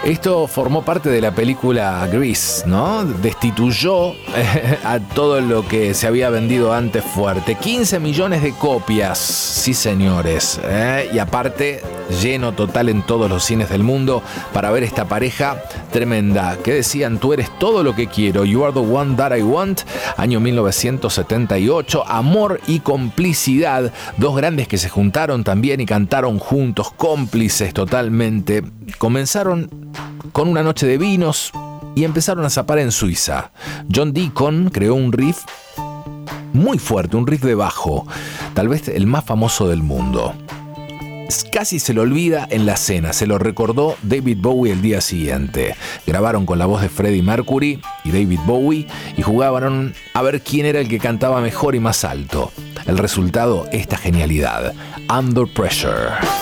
Esto formó parte de la película Grease, ¿no? Destituyó a todo lo que se había vendido antes fuerte. 15 millones de copias, sí señores. Y aparte, lleno total en todos los cines del mundo para ver esta pareja tremenda. Que decían, tú eres todo lo que quiero, you are the one that I want. Año 1978, amor y complicidad. Dos grandes que se juntaron también y cantaron juntos, cómplices totalmente. Comenzaron con una noche de vinos y empezaron a zapar en Suiza. John Deacon creó un riff muy fuerte, un riff de bajo, tal vez el más famoso del mundo. Casi se lo olvida en la cena, se lo recordó David Bowie el día siguiente. Grabaron con la voz de Freddie Mercury y David Bowie y jugaban a ver quién era el que cantaba mejor y más alto. El resultado, esta genialidad, Under Pressure.